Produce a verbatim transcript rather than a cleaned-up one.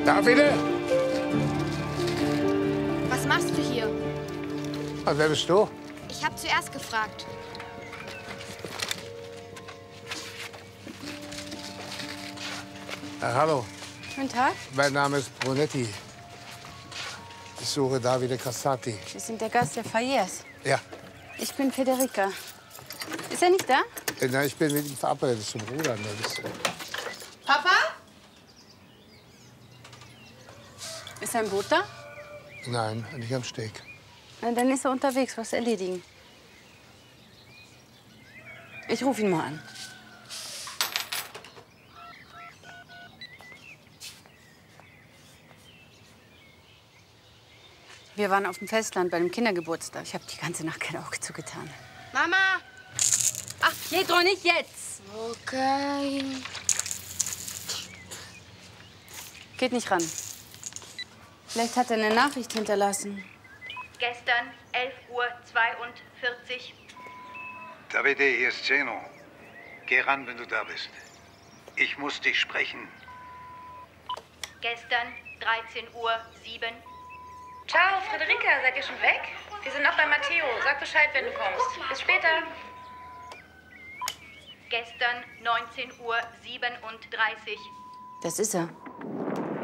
Davide? Was machst du hier? Und wer bist du? Ich habe zuerst gefragt. Ja, hallo, Guten Tag. mein Name ist Brunetti. Ich suche Davide Cassati. Sie sind der Gast der Fayers. Ja, Ich bin Federica. Ist er nicht da? äh, na, ich bin mit ihm verabredet zum Rudern. Das ist, Papa? Ist ein Boot da? nein, nicht am Steg. Na, dann ist er unterwegs, was erledigen. Ich rufe ihn mal an. Wir waren auf dem Festland bei einem Kindergeburtstag. Ich habe die ganze Nacht kein Auge zugetan. Mama! Ach, geht doch nicht jetzt! Okay. Geht nicht ran. Vielleicht hat er eine Nachricht hinterlassen. Gestern elf Uhr zweiundvierzig. Davide, hier ist Zeno. Geh ran, wenn du da bist. Ich muss dich sprechen. Gestern dreizehn Uhr sieben. Ciao, Federica, seid ihr schon weg? Wir sind noch bei Matteo. Sag Bescheid, wenn du kommst. Bis später. Gestern neunzehn Uhr siebenunddreißig. Das ist er.